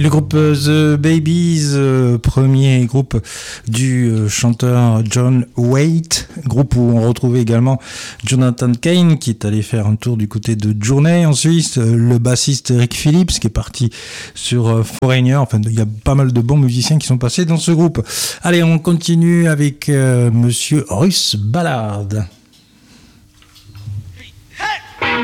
Le groupe The Babies, premier groupe du chanteur John Waite, groupe où on retrouvait également Jonathan Cain qui est allé faire un tour du côté de Journey en Suisse, le bassiste Eric Phillips qui est parti sur Foreigner. Enfin, il y a pas mal de bons musiciens qui sont passés dans ce groupe. Allez, on continue avec Monsieur Russ Ballard.